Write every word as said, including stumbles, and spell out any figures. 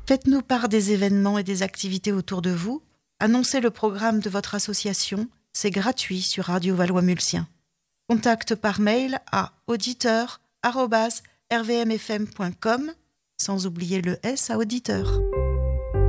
Faites-nous part des événements et des activités autour de vous. Annoncez le programme de votre association. C'est gratuit sur Radio Valois-Mulsien. Contact par mail à auditeur arobase r v m f m point com, sans oublier le S à auditeur.